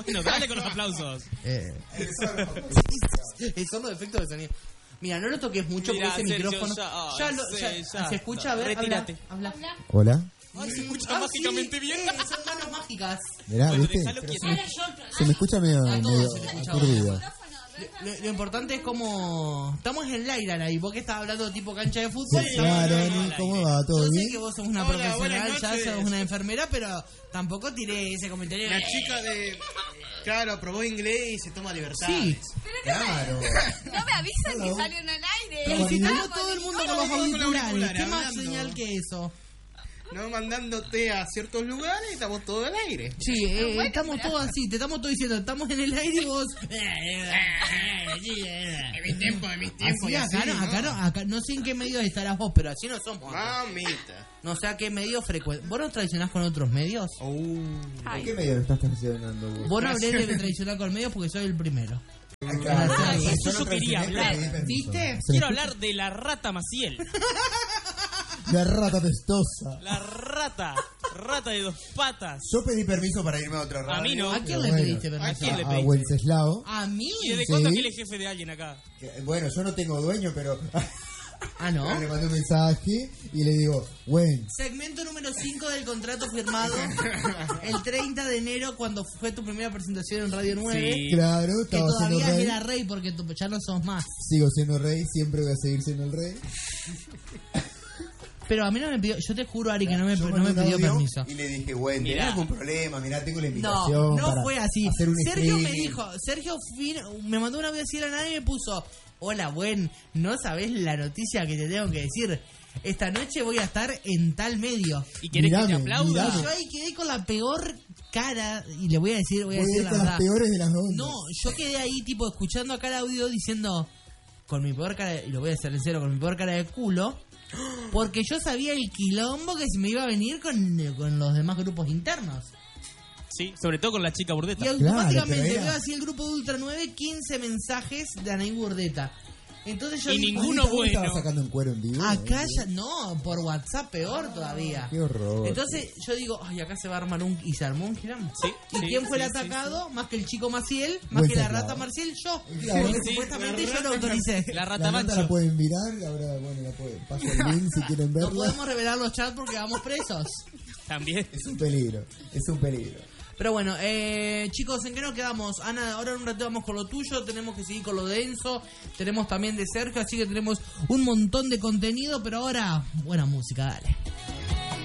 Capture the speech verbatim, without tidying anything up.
Bueno, dale con los aplausos. Eh. Son los efectos de sonido. Mira, no lo toques mucho Mirá, porque ese Sergio, micrófono. ya, oh, Ya, lo, sí, ya, ya. ¿se escucha? A ver, Retírate. habla, habla. Hola. Ay, se escucha Ah, mágicamente sí, bien. eh, son manos mágicas. Mirá, Bueno, ¿viste? déjalo Pero quieto. se, se me escucha medio, A todos medio se le escucha aturdido. Lo, lo importante es como... Estamos en el aire ahí. Vos que estás hablando tipo cancha de fútbol. Sí, estamos claro, en el Ani, aire. ¿cómo va? ¿Todo Yo sé bien? que vos sos una Hola, profesional, buenas ya noches. sos una enfermera, pero tampoco tiré ese comentario. La chica de... Claro, aprobó inglés y se toma libertad. Sí. Claro. No me avisan que salen al aire. Pero si Hola, tenemos todo el mundo con los Con los auriculares, auriculares, ¿qué más hablando. señal que eso? No mandándote a ciertos lugares y estamos todos al aire. Sí, eh, estamos todos así, te estamos todos diciendo, estamos en el aire y vos... En mi tiempo, en mi tiempo. Así, y así, acá, no, acá, no, acá no sé en qué medio estarás vos, pero así no somos. acá. Mamita. No sé a qué medio frecuente. ¿Vos no traicionás con otros medios? Oh. ¿En qué medio lo estás traicionando vos? Vos no hablé de traicionar con medios porque soy el primero. Claro, Ah, yo eso no yo quería traicioné, hablar. pero pedí permiso. ¿Viste? Se me Quiero escucha- hablar de la rata Maciel. La rata testosa. La rata. Rata de dos patas. Yo pedí permiso para irme a otra radio. A mí no. ¿A quién pero le bueno, pediste permiso? ¿A quién le A, a pediste? Wenceslao. ¿A mí? ¿Y desde Sí. cuándo que él es jefe de alguien acá? Que, bueno, yo no tengo dueño, pero Ah, ¿no? le mandé un mensaje y le digo, Wen, Segmento número cinco del contrato firmado el treinta de enero cuando fue tu primera presentación en Radio nueve. Sí. claro, Que estaba siendo todavía rey. era rey porque tú ya no sos más. Sigo siendo rey, siempre voy a seguir siendo el rey. Pero a mí no me pidió, yo te juro, Ari, que no me, Yo no mandé me un pidió audio permiso. Y le dije, Wen, ¿tenés Mirá. algún problema? Mirá, tengo la No, invitación. no para fue así. hacer un Sergio me streaming. dijo, Sergio fin- me mandó una audio así de la nada y me puso, hola, buen, no sabés la noticia que te tengo que decir. Esta noche voy a estar en tal medio. ¿Y querés que te Mirame, aplauda? mirame. Yo ahí quedé con la peor cara y le voy a decir, voy a Voy a decir ir la con las verdad. peores de las dos. No, yo quedé ahí tipo escuchando acá el audio diciendo con mi peor cara, y lo voy a hacer en serio, con mi peor cara de culo, porque yo sabía el quilombo que se me iba a venir con, con los demás grupos internos. Sí, sobre todo con la chica Y burdeta. automáticamente pero era- veo así el grupo de Ultra nueve, quince mensajes de Anaí Burdeta. Entonces yo Y dije, ninguno ¿Estaba bueno. sacando en cuero en vivo? acá ya, no, por WhatsApp peor todavía. Qué horror. Entonces yo digo, ay, acá se va a armar un... ¿Y se armó un quilombo? Sí, ¿Y sí, quién fue sí, el sí, atacado? Más que el chico Maciel, más Buen que la teclado. rata Marcial, yo. Claro. Porque Sí, supuestamente la yo lo rata- autoricé. La La rata nota la mancho. pueden mirar, ahora bueno, la pueden, paso el link si quieren No verla. podemos revelar los chats porque vamos presos. También. Es un peligro, es un peligro. Pero bueno, eh, chicos, ¿en qué nos quedamos? Ana, ahora en un rato vamos con lo tuyo, tenemos que seguir con lo de Enzo, tenemos también de Sergio, así que tenemos un montón de contenido, pero ahora, buena música, dale.